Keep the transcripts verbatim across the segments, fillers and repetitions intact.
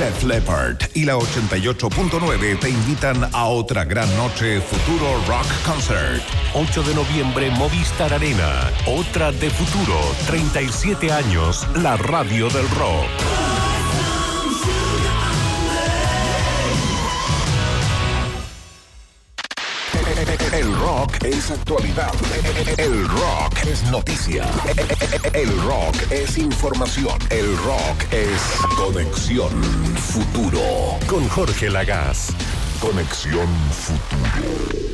Def Leppard y la ochenta y ocho punto nueve te invitan a otra gran noche Futuro Rock Concert. ocho de noviembre, Movistar Arena. Otra de Futuro. treinta y siete años, la radio del rock. El rock es actualidad. El rock es noticia. El rock es información. El rock es Conexión Futuro. Con Jorge Lagaz. Conexión Futuro.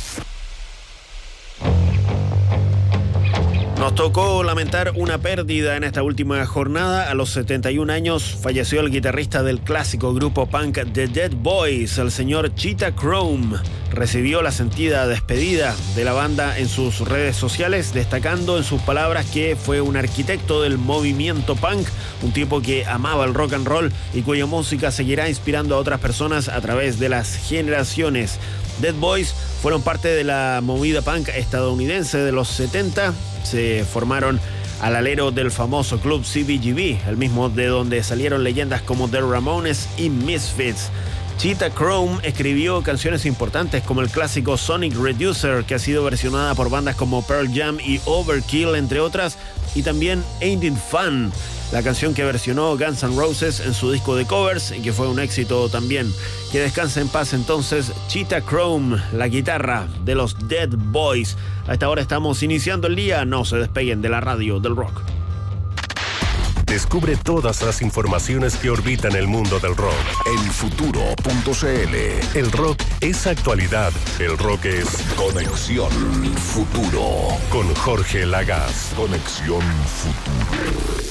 Nos tocó lamentar una pérdida en esta última jornada. A los setenta y un años falleció el guitarrista del clásico grupo punk The Dead Boys, el señor Cheetah Chrome. Recibió la sentida despedida de la banda en sus redes sociales, destacando en sus palabras que fue un arquitecto del movimiento punk, un tipo que amaba el rock and roll y cuya música seguirá inspirando a otras personas a través de las generaciones. Dead Boys fueron parte de la movida punk estadounidense de los setenta. Se formaron al alero del famoso club C B G B, el mismo de donde salieron leyendas como The Ramones y Misfits. Cheetah Chrome escribió canciones importantes como el clásico Sonic Reducer, que ha sido versionada por bandas como Pearl Jam y Overkill, entre otras, y también Ain't It Fun, la canción que versionó Guns N' Roses en su disco de covers y que fue un éxito también. Que descanse en paz entonces Cheetah Chrome, la guitarra de los Dead Boys. A esta hora estamos iniciando el día, no se despeguen de la radio del rock. Descubre todas las informaciones que orbitan el mundo del rock en futuro punto cl. El rock es actualidad. El rock es Conexión Futuro. Con Jorge Lagaz. Conexión Futuro.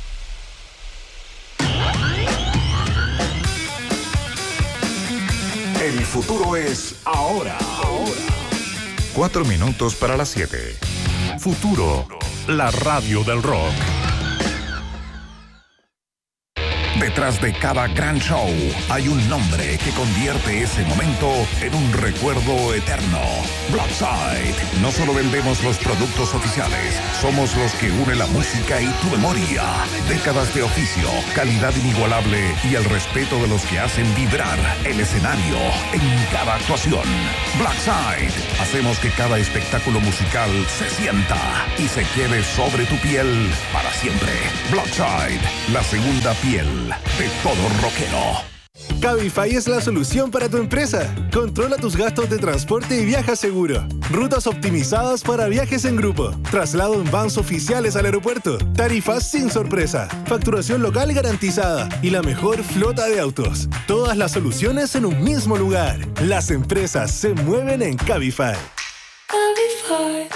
El futuro es ahora. Ahora. Cuatro minutos para las siete. Futuro, la radio del rock. Detrás de cada gran show hay un nombre que convierte ese momento en un recuerdo eterno. Blackside. No solo vendemos los productos oficiales, somos los que unen la música y tu memoria. Décadas de oficio, calidad inigualable y el respeto de los que hacen vibrar el escenario en cada actuación. Blackside. Hacemos que cada espectáculo musical se sienta y se quede sobre tu piel para siempre. Blackside, la segunda piel de todo rockero. Cabify es la solución para tu empresa. Controla tus gastos de transporte y viaja seguro. Rutas optimizadas para viajes en grupo. Traslado en vans oficiales al aeropuerto. Tarifas sin sorpresa. Facturación local garantizada. Y la mejor flota de autos. Todas las soluciones en un mismo lugar. Las empresas se mueven en Cabify. Cabify.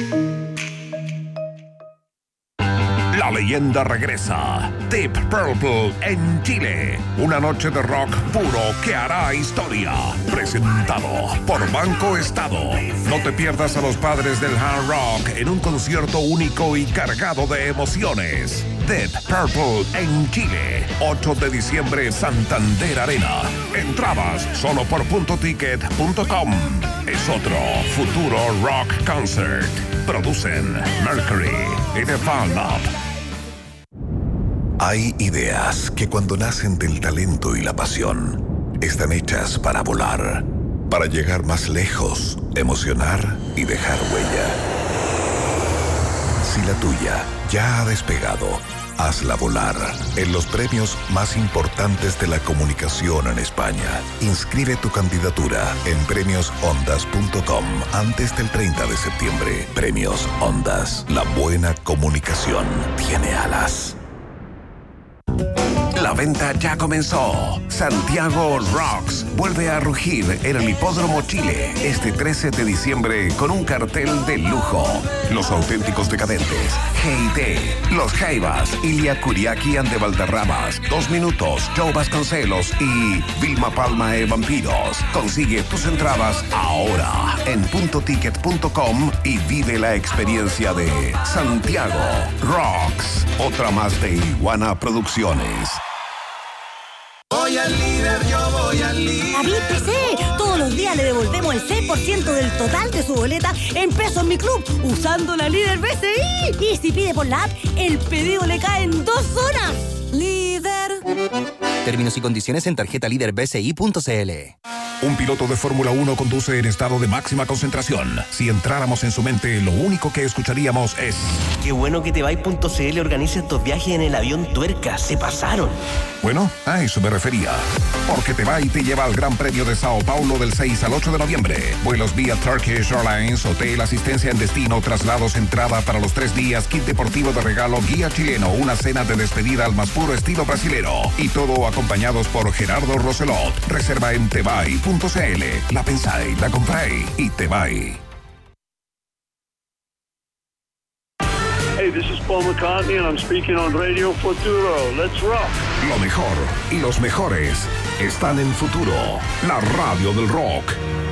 La leyenda regresa. Deep Purple en Chile. Una noche de rock puro que hará historia. Presentado por Banco Estado. No te pierdas a los padres del hard rock en un concierto único y cargado de emociones. Deep Purple en Chile. ocho de diciembre, Santander Arena. Entradas solo por punto ticket punto com. Es otro Futuro Rock Concert. Producen Mercury y The Fan Lab. Hay ideas que cuando nacen del talento y la pasión, están hechas para volar, para llegar más lejos, emocionar y dejar huella. Si la tuya ya ha despegado, hazla volar en los premios más importantes de la comunicación en España. Inscribe tu candidatura en premios ondas punto com antes del treinta de septiembre. Premios Ondas. La buena comunicación tiene alas. La venta ya comenzó. Santiago Rocks vuelve a rugir en el Hipódromo Chile este trece de diciembre con un cartel de lujo. Los Auténticos Decadentes, G I T, Los Jaivas, Ilia Kuriaki and de Valderramas, Dos Minutos, Joe Vasconcelos y Vilma Palma e Vampiros. Consigue tus entradas ahora en punto ticket punto com y vive la experiencia de Santiago Rocks. Otra más de Iguana Producciones. Voy al líder, yo voy al líder. David P C, todos los días le devolvemos el seis por ciento del total de su boleta en pesos en mi club, usando la líder B C I. Y si pide por la app, el pedido le cae en dos horas. Líder. Términos y condiciones en tarjeta líder b c i punto c l. Un piloto de Fórmula uno conduce en estado de máxima concentración. Si entráramos en su mente, lo único que escucharíamos es... Qué bueno que Tebay.cl organiza estos viajes en el avión Tuerca. Se pasaron. Bueno, a eso me refería. Porque Tebay te lleva al Gran Premio de Sao Paulo del seis al ocho de noviembre. Vuelos vía Turkish Airlines, hotel, asistencia en destino, traslados, entrada para los tres días, kit deportivo de regalo, guía chileno, una cena de despedida al más puro estilo brasilero. Y todo acompañados por Gerardo Roselot. Reserva en Tebay punto c l. La pensáis, la compráis y Tebay. Hey, this is Paul McCartney and I'm speaking on Radio Futuro. Let's rock. Lo mejor y los mejores están en Futuro, la radio del rock.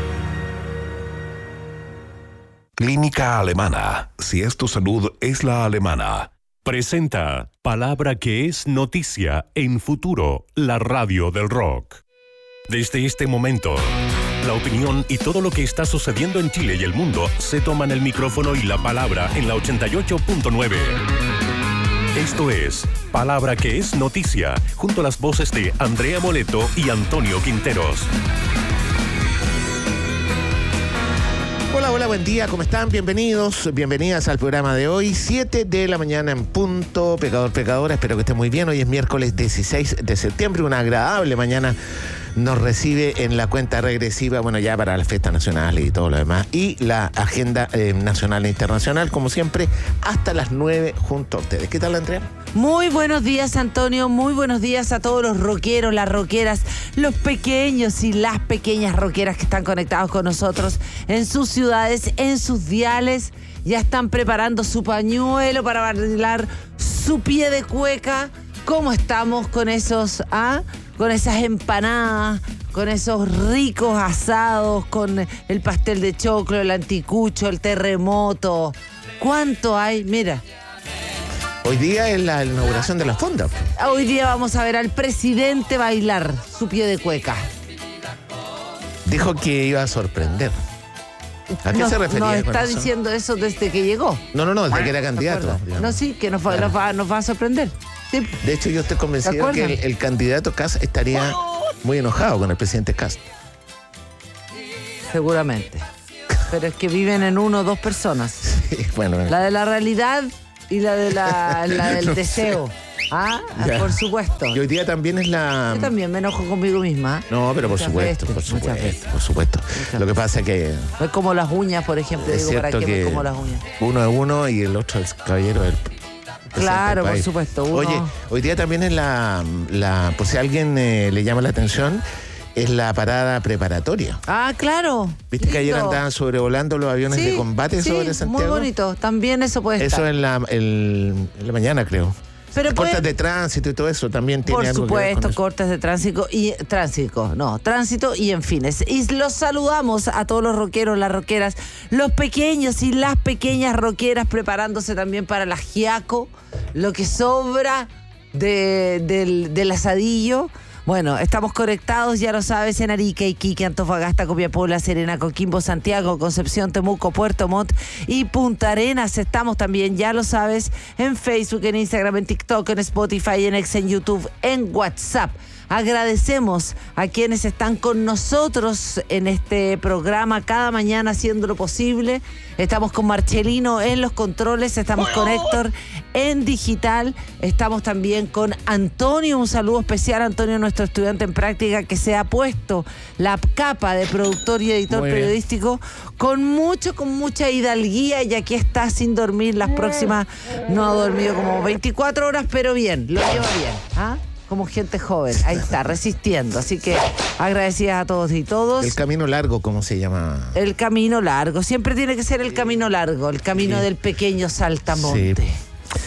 Clínica Alemana. Si es tu salud, es la alemana. Presenta Palabra que es noticia en Futuro, la radio del rock. Desde este momento, la opinión y todo lo que está sucediendo en Chile y el mundo se toman el micrófono y la palabra en la ochenta y ocho punto nueve. Esto es Palabra que es noticia, junto a las voces de Andrea Moleto y Antonio Quinteros. Hola, hola, buen día, ¿cómo están? Bienvenidos, bienvenidas al programa de hoy, siete de la mañana en punto. Pecador, pecadora, espero que estén muy bien. Hoy es miércoles dieciséis de septiembre, una agradable mañana nos recibe en la cuenta regresiva, bueno, ya para las fiestas nacionales y todo lo demás, y la agenda eh, nacional e internacional, como siempre, hasta las nueve junto a ustedes. ¿Qué tal, Andrea? Muy buenos días, Antonio, muy buenos días a todos los rockeros, las rockeras, los pequeños y las pequeñas rockeras que están conectados con nosotros en sus ciudades, en sus diales. Ya están preparando su pañuelo para bailar su pie de cueca. ¿Cómo estamos con esos, ah? Con esas empanadas, con esos ricos asados, con el pastel de choclo, el anticucho, el terremoto? ¿Cuánto hay? Mira. Hoy día es la inauguración de la fonda. Hoy día vamos a ver al presidente bailar su pie de cueca. Dijo que iba a sorprender. ¿A qué no, se refería? No, está eso? diciendo eso desde que llegó. No, no, no, desde que era candidato. No, sí, que nos va, nos va, nos va a sorprender. Sí. De hecho, yo estoy convencido que el, el candidato Kast estaría muy enojado con el presidente Kast. Seguramente. Pero es que viven en uno o dos personas. Sí, bueno, la de la realidad y la de la, la del no deseo. Sé. Ah, ya. Por supuesto. Y hoy día también es la... Yo también me enojo conmigo misma. No, pero por supuesto, por supuesto, por supuesto. Lo que pasa es que... No es como las uñas, por ejemplo. Es digo, ¿para qué que me como las uñas? Uno es uno y el otro es el caballero del... Claro, por supuesto. Uno... Oye, hoy día también es la, la por si a alguien eh, le llama la atención, es la parada preparatoria. Ah, claro. ¿Viste lindo. Que ayer andaban sobrevolando los aviones sí, de combate sí, sobre Santiago? Muy bonito, también eso puede eso estar. Eso en la, el, en la mañana, creo. Pero cortes puede... de tránsito y todo eso también tiene por algo supuesto, que ver con eso. Cortes de tránsito y tránsito, no, tránsito y en fines. Y los saludamos a todos los rockeros, las rockeras, los pequeños y las pequeñas rockeras preparándose también para la giaco, lo que sobra de, del, del asadillo. Bueno, estamos conectados, ya lo sabes, en Arica, Iquique, Antofagasta, Copiapó, La Serena, Coquimbo, Santiago, Concepción, Temuco, Puerto Montt y Punta Arenas. Estamos también, ya lo sabes, en Facebook, en Instagram, en TikTok, en Spotify, en X, en YouTube, en WhatsApp. Agradecemos a quienes están con nosotros en este programa cada mañana haciéndolo posible. Estamos con Marcelino en los controles, estamos con Héctor en digital, estamos también con Antonio, un saludo especial a Antonio, nuestro estudiante en práctica que se ha puesto la capa de productor y editor periodístico con mucho, con mucha hidalguía y aquí está sin dormir las próximas, no ha dormido como veinticuatro horas, pero bien, lo lleva bien, ¿ah? Como gente joven, ahí está, resistiendo. Así que agradecidas a todos y todos. El camino largo, ¿cómo se llama? El camino largo, siempre tiene que ser el camino largo, el camino sí. del pequeño saltamonte. Sí.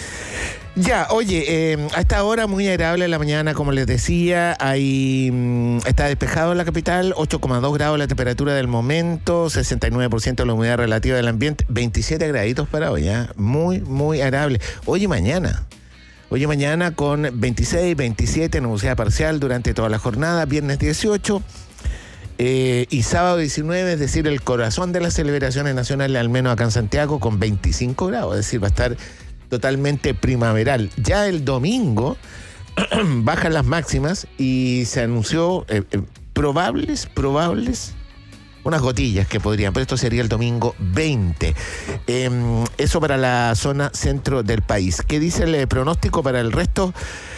Ya, oye, eh, a esta hora muy agradable en la mañana, como les decía, hay, mm, está despejado en la capital, ocho coma dos grados la temperatura del momento, sesenta y nueve por ciento la humedad relativa del ambiente, veintisiete graditos para hoy, ¿eh? Muy, muy agradable. Hoy y mañana. Hoy y mañana con veintiséis, veintisiete, nubosidad parcial durante toda la jornada, viernes dieciocho eh, y sábado diecinueve, es decir, el corazón de las celebraciones nacionales, al menos acá en Santiago, con veinticinco grados, es decir, va a estar totalmente primaveral. Ya el domingo bajan las máximas y se anunció eh, eh, probables, probables, unas gotillas que podrían, pero esto sería el domingo veinte. Eh, eso para la zona centro del país. ¿Qué dice el pronóstico para el resto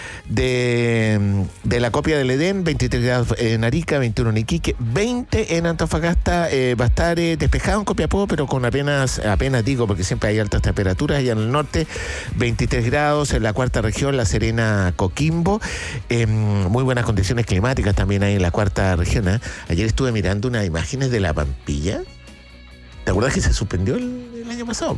de, de la copia del Edén? veintitrés grados en Arica, veintiuno en Iquique, veinte en Antofagasta. Eh, va a estar eh, despejado en Copiapó, pero con apenas, apenas digo, porque siempre hay altas temperaturas allá en el norte. veintitrés grados en la cuarta región, La Serena, Coquimbo. Eh, muy buenas condiciones climáticas también hay en la cuarta región. ¿eh? Ayer estuve mirando unas imágenes de la Pampilla. ¿Te acuerdas que se suspendió el, el año pasado?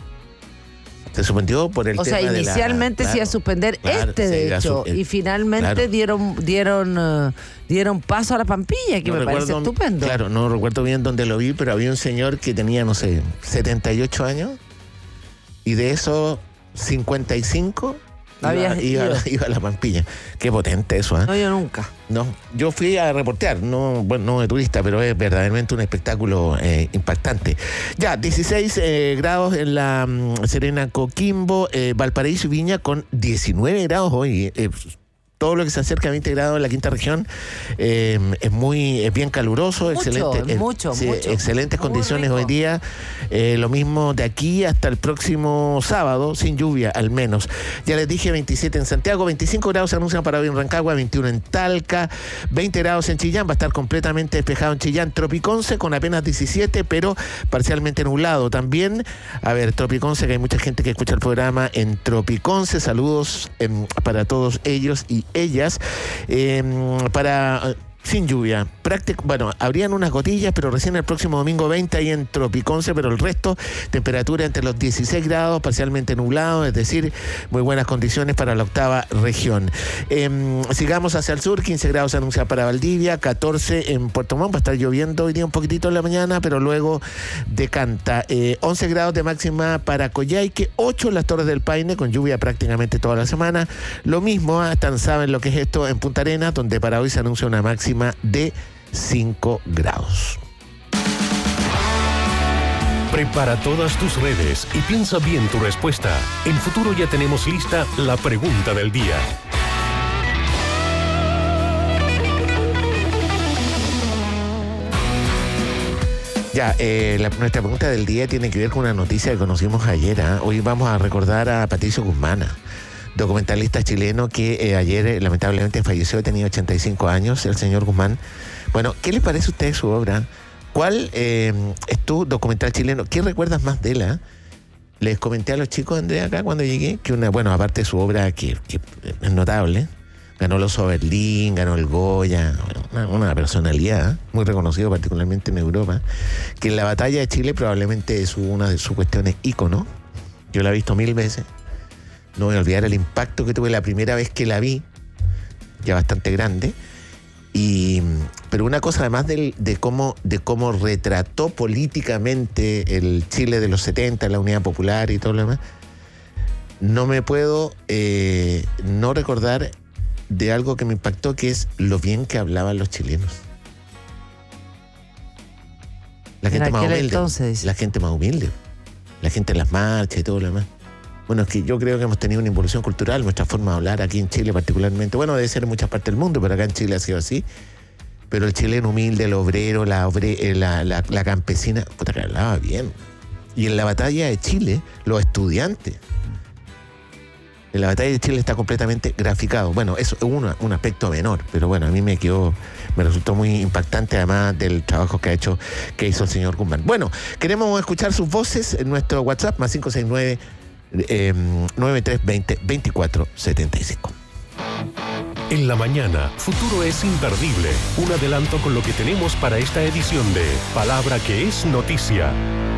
Se suspendió por el o tema sea, de inicialmente la, se iba a claro, suspender claro, este, de hecho, su, eh, y finalmente claro. dieron dieron uh, dieron paso a la Pampilla, que no me recuerdo, parece estupendo. Claro, no recuerdo bien dónde lo vi, pero había un señor que tenía, no sé, setenta y ocho años, y de esos cincuenta y cinco iba, iba, iba a la Pampilla. Qué potente eso, ¿eh? No, yo nunca. No, yo fui a reportear, no, bueno, no de turista, pero es verdaderamente un espectáculo eh, impactante. Ya, dieciséis eh, grados en la um, Serena, Coquimbo, eh, Valparaíso y Viña con diecinueve grados hoy. Eh, todo lo que se acerca a veinte grados en la quinta región eh, es muy es bien caluroso, mucho, excelente, eh, mucho, sí, mucho. excelentes Muy condiciones rico. hoy día. Eh, lo mismo de aquí hasta el próximo sábado, sin lluvia al menos. Ya les dije, veintisiete en Santiago, veinticinco grados se anuncian para hoy en Rancagua, veintiuno en Talca, veinte grados en Chillán, va a estar completamente despejado en Chillán. Tropiconce con apenas diecisiete, pero parcialmente nublado también. A ver, Tropiconce, que hay mucha gente que escucha el programa en Tropiconce. Saludos eh, para todos ellos y ellas. Eh, para... Sin lluvia, práctico, bueno, habrían unas gotillas, pero recién el próximo domingo veinte ahí en Tropiconce, pero el resto, temperatura entre los dieciséis grados, parcialmente nublado, es decir, muy buenas condiciones para la octava región. Eh, sigamos hacia el sur, quince grados se anuncia para Valdivia, catorce en Puerto Montt, va a estar lloviendo hoy día un poquitito en la mañana, pero luego decanta. Eh, once grados de máxima para Coyhaique, ocho en las Torres del Paine, con lluvia prácticamente toda la semana. Lo mismo, hasta saben lo que es esto en Punta Arenas, donde para hoy se anuncia una máxima de cinco grados. Prepara todas tus redes y piensa bien tu respuesta. En Futuro ya tenemos lista la pregunta del día. Ya, eh, la, nuestra pregunta del día tiene que ver con una noticia que conocimos ayer. ¿eh? Hoy vamos a recordar a Patricio Guzmán, documentalista chileno que eh, ayer eh, lamentablemente falleció, tenía ochenta y cinco años, el señor Guzmán. Bueno, ¿qué le parece a usted su obra? ¿Cuál eh, es tu documental chileno? ¿Qué recuerdas más de él? Eh? Les comenté a los chicos, Andrea, acá cuando llegué, que una, bueno, aparte de su obra que, que es notable, ganó el Oso de Berlín, ganó el Goya, una, una personalidad ¿eh? muy reconocido particularmente en Europa, que en la batalla de Chile probablemente es una de sus cuestiones ícono. Yo la he visto mil veces. No voy a olvidar el impacto que tuve la primera vez que la vi, ya bastante grande. Y, pero una cosa además de, de, cómo, de cómo retrató políticamente el Chile de los setenta, la Unidad Popular y todo lo demás, no me puedo eh, no recordar de algo que me impactó, que es lo bien que hablaban los chilenos. La gente más humilde. Entonces, la gente más humilde. La gente en las marchas y todo lo demás. Bueno, es que yo creo que hemos tenido una involución cultural, nuestra forma de hablar aquí en Chile particularmente. Bueno, debe ser en muchas partes del mundo, pero acá en Chile ha sido así. Pero el chileno humilde, el obrero, la, obre, la, la, la campesina, puta que hablaba bien. Y en la batalla de Chile, los estudiantes. En la batalla de Chile está completamente graficado. Bueno, eso es un, un aspecto menor, pero bueno, a mí me quedó, me resultó muy impactante, además del trabajo que ha hecho, que hizo el señor Guzmán. Bueno, queremos escuchar sus voces en nuestro WhatsApp, más cinco seis nueve, nueve tres dos cero, dos cuatro siete cinco. En la mañana, Futuro es imperdible. Un adelanto con lo que tenemos para esta edición de Palabra que es Noticia.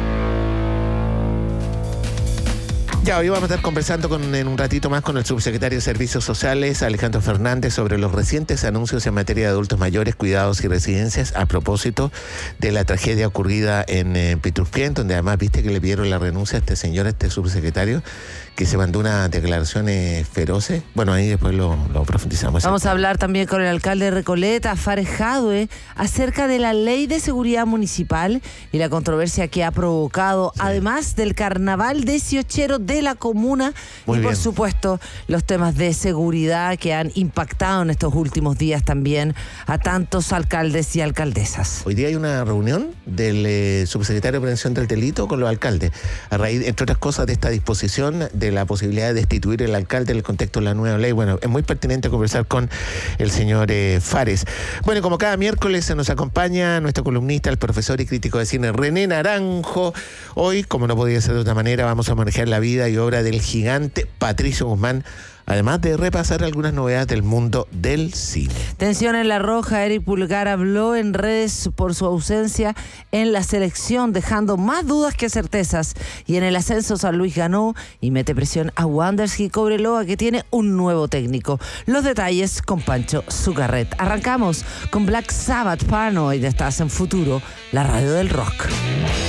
Ya, hoy vamos a estar conversando con, en un ratito más con el subsecretario de Servicios Sociales, Alejandro Fernández, sobre los recientes anuncios en materia de adultos mayores, cuidados y residencias, a propósito de la tragedia ocurrida en eh, Pitrufquén, donde además viste que le pidieron la renuncia a este señor, a este subsecretario, que se mandó unas declaraciones feroces. Bueno, ahí después lo, lo profundizamos. Vamos a hablar también con el alcalde de Recoleta, Fares Jadue, acerca de la ley de seguridad municipal y la controversia que ha provocado, sí. además del carnaval dieciochero de la comuna. Muy y bien. Por supuesto los temas de seguridad que han impactado en estos últimos días también a tantos alcaldes y alcaldesas. Hoy día hay una reunión del eh, subsecretario de Prevención del Delito con los alcaldes, a raíz, entre otras cosas, de esta disposición de la posibilidad de destituir el alcalde en el contexto de la nueva ley. Bueno, es muy pertinente conversar con el señor eh, Fares. Bueno, como cada miércoles se nos acompaña nuestro columnista, el profesor y crítico de cine René Naranjo. Hoy, como no podía ser de otra manera, vamos a manejar la vida y obra del gigante Patricio Guzmán, además de repasar algunas novedades del mundo del cine. Tensión en La Roja. Eric Pulgar habló en redes por su ausencia en la selección, dejando más dudas que certezas. Y en el ascenso, San Luis ganó y mete presión a Wanderers y Cobreloa, que tiene un nuevo técnico. Los detalles con Pancho Zucarret. Arrancamos con Black Sabbath, Paranoid. Estás en Futuro, la radio del rock.